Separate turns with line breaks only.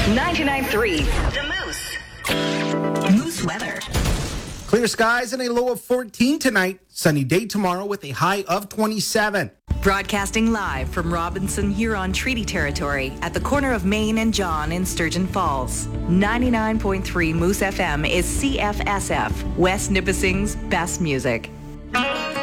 99.3 The Moose. Moose weather.
Clear skies and a low of 14 tonight. Sunny day tomorrow with a high of 27.
Broadcasting live from Robinson Huron Treaty Territory at the corner of Main and John in Sturgeon Falls. 99.3 Moose FM is CFSF, West Nipissing's best music.